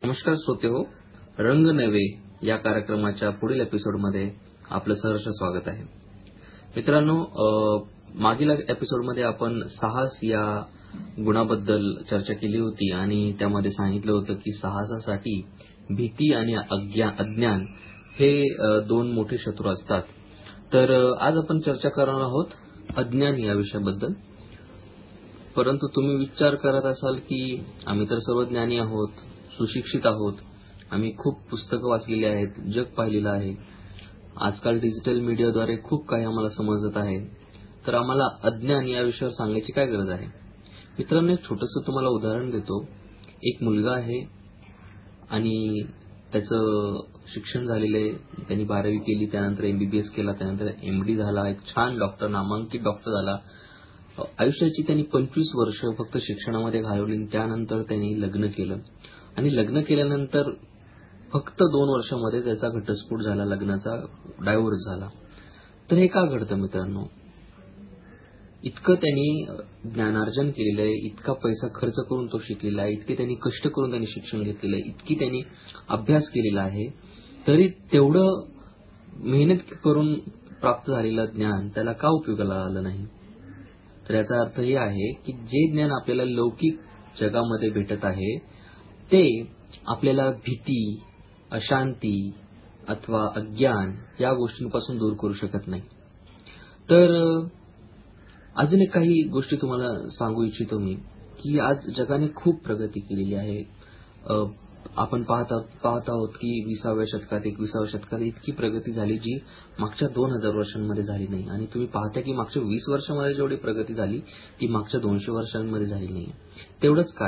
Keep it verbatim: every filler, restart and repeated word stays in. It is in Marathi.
नमस्कार श्रोते हो, रंग नवे या कार्यक्रमाच्या पुढील एपिसोडमध्ये आपलं सहर्ष स्वागत आहे. मित्रांनो, मागील एपिसोडमध्ये आपण साहस या गुणाबद्दल चर्चा केली होती आणि त्यामध्ये सांगितलं होतं की साहसासाठी भीती आणि अज्ञान हे दोन मोठे शत्रू असतात. तर आज आपण चर्चा करणार आहोत अज्ञान या विषयाबद्दल. परंतु तुम्ही विचार करत असाल की आम्ही तर सर्व ज्ञानी आहोत, सुशिक्षित आहोत, आम्ही खूप पुस्तकं वाचलेली आहेत, जग पाहिलेलं आहे, आजकाल डिजिटल मीडियाद्वारे खूप काही आम्हाला समजत आहे, तर आम्हाला अज्ञान या विषयावर सांगायची काय गरज आहे. मित्रांनो, एक छोटंसं तुम्हाला उदाहरण देतो. एक मुलगा आहे आणि त्याचं शिक्षण झालेलं आहे. त्यांनी बारावी केली, त्यानंतर एमबीबीएस केला, त्यानंतर एमडी झाला, एक छान डॉक्टर, नामांकित डॉक्टर झाला. आयुष्याची त्यांनी पंचवीस वर्ष फक्त शिक्षणामध्ये घालवली. त्यानंतर त्यांनी लग्न केलं आणि लग्न केल्यानंतर फक्त दोन वर्षामध्ये त्याचा घटस्फोट झाला, लग्नाचा डायव्होर्स झाला. तर हे का घडतं मित्रांनो? इतकं त्यांनी ज्ञानार्जन केलेलं आहे, इतका पैसा खर्च करून तो शिकलेला आहे, इतके त्यांनी कष्ट करून त्यांनी शिक्षण घेतलेलं आहे, इतकी त्यांनी अभ्यास केलेला आहे, तरी तेवढं मेहनत करून प्राप्त झालेलं ज्ञान त्याला का उपयोगाला आलं नाही? तर याचा अर्थ हे आहे की जे ज्ञान आपल्याला लौकिक जगामध्ये भेटत आहे ते आपल्याला भीती, अशांती अथवा अज्ञान या गोष्टींपासून दूर करू शकत नाही. तर अजून एक काही गोष्टी तुम्हाला सांगू इच्छितो मी की आज जगाने खूप प्रगती केलेली आहे. आपण पाहत पाहत आहोत की विसाव्या शतकात एकविसाव्या शतकात इतकी प्रगती झाली जी मागच्या दोन हजार वर्षांमध्ये झाली नाही. आणि तुम्ही पाहता की मागच्या वीस वर्षांमध्ये जेवढी प्रगती झाली ती मागच्या दोनशे वर्षांमध्ये झाली नाही. तेवढंच काय